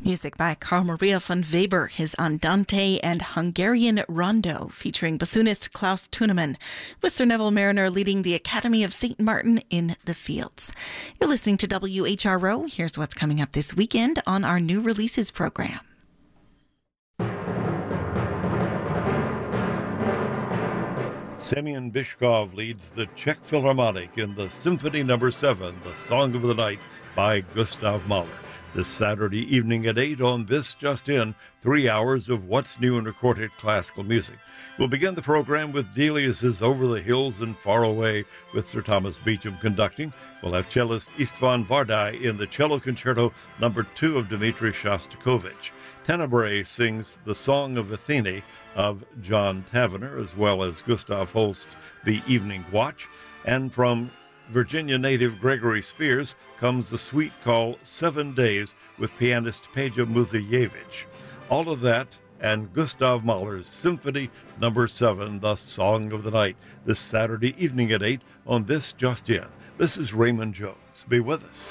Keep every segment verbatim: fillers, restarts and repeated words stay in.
Music by Carl Maria von Weber, his Andante and Hungarian Rondo, featuring bassoonist Klaus Tunemann, with Sir Neville Mariner leading the Academy of Saint Martin in the Fields. You're listening to W H R O. Here's what's coming up this weekend on our new releases program. Semyon Bychkov leads the Czech Philharmonic in the Symphony Number seven, The Song of the Night by Gustav Mahler. This Saturday evening at eight on This Just In, three hours of what's new in recorded classical music. We'll begin the program with Delius's Over the Hills and Far Away with Sir Thomas Beecham conducting. We'll have cellist Istvan Vardai in the Cello Concerto Number two of Dmitri Shostakovich. Tenebrae sings The Song of Athene of John Tavener, as well as Gustav Holst, The Evening Watch. And from Virginia native Gregory Spears comes the suite called Seven Days with pianist Peja Muzayevic. All of that and Gustav Mahler's Symphony Number seven, The Song of the Night, this Saturday evening at eight on This Just In. This is Raymond Jones. Be with us.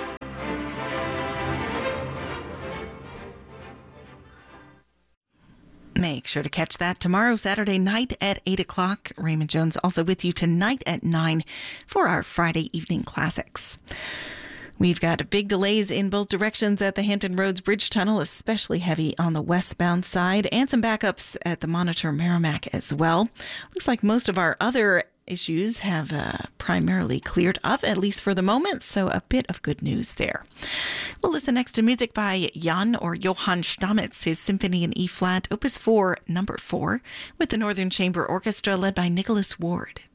Make sure to catch that tomorrow, Saturday night at eight o'clock. Raymond Jones also with you tonight at nine for our Friday evening classics. We've got big delays in both directions at the Hampton Roads Bridge Tunnel, especially heavy on the westbound side, and some backups at the Monitor Merrimack as well. Looks like most of our other issues have uh, primarily cleared up, at least for the moment, so a bit of good news there. We'll listen next to music by Jan or Johann Stamitz, his Symphony in E-flat, Opus four, number four, with the Northern Chamber Orchestra led by Nicholas Ward.